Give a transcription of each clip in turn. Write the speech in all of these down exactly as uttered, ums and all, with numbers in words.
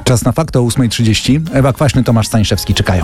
Czas na fakt o ósma trzydzieści. Ewa Kwaśny, Tomasz Staniszewski czekają.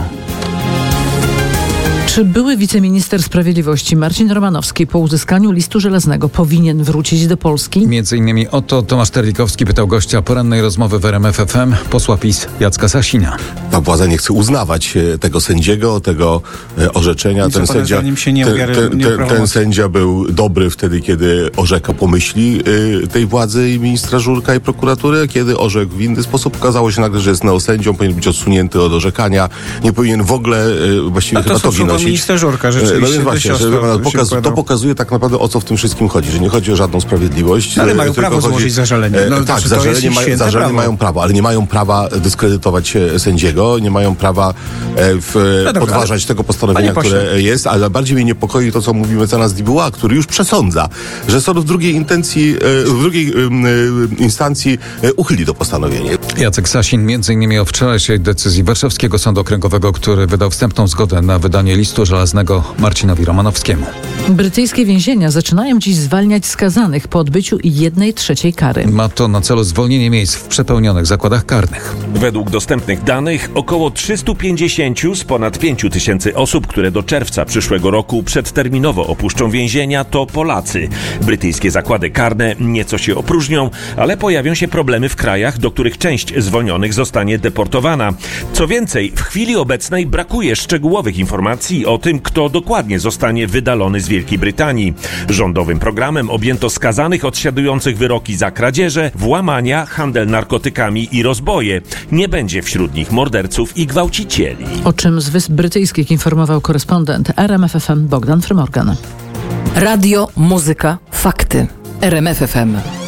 Czy były wiceminister sprawiedliwości Marcin Romanowski po uzyskaniu listu żelaznego powinien wrócić do Polski? Między innymi o to Tomasz Terlikowski pytał gościa porannej rozmowy w R M F F M, posła PiS Jacka Sasina. Ta władza nie chce uznawać tego sędziego, tego orzeczenia. Ten sędzia, się nie ten, ten, ten, ten sędzia był dobry wtedy, kiedy orzekał po myśli tej władzy i ministra Żurka i prokuratury. Kiedy orzekł w inny sposób, okazało się nagle, że jest neosędzią, powinien być odsunięty od orzekania, nie powinien w ogóle właściwie chyba to ginąć. Minister Żurka, rzeczywiście. No więc właśnie, że pokaz, to pokazuje tak naprawdę, o co w tym wszystkim chodzi, że nie chodzi o żadną sprawiedliwość. Ale mają prawo chodzi, złożyć zażalenie. No, e, tak, znaczy, zażalenie, mają, zażalenie mają prawo, ale nie mają prawa dyskredytować sędziego, nie mają prawa e, w, no dobra, podważać ale... tego postanowienia, które jest, ale bardziej mnie niepokoi to, co mówi mecenas Dibuła, który już przesądza, że sąd w drugiej intencji, e, w drugiej e, instancji e, uchyli to postanowienie. Jacek Sasin między innymi o wczorajszej decyzji Warszawskiego Sądu Okręgowego, który wydał wstępną zgodę na wydanie listu żelaznego Marcinowi Romanowskiemu. Brytyjskie więzienia zaczynają dziś zwalniać skazanych po odbyciu jednej trzeciej kary. Ma to na celu zwolnienie miejsc w przepełnionych zakładach karnych. Według dostępnych danych około trzysta pięćdziesiąt z ponad pięć tysięcy osób, które do czerwca przyszłego roku przedterminowo opuszczą więzienia, to Polacy. Brytyjskie zakłady karne nieco się opróżnią, ale pojawią się problemy w krajach, do których część zwolnionych zostanie deportowana. Co więcej, w chwili obecnej brakuje szczegółowych informacji o tym, kto dokładnie zostanie wydalony z Wielkiej Brytanii. Rządowym programem objęto skazanych odsiadujących wyroki za kradzieże, włamania, handel narkotykami i rozboje. Nie będzie wśród nich morderców i gwałcicieli. O czym z Wysp Brytyjskich informował korespondent R M F F M Bogdan Frymorgan. Radio, muzyka, fakty. R M F F M.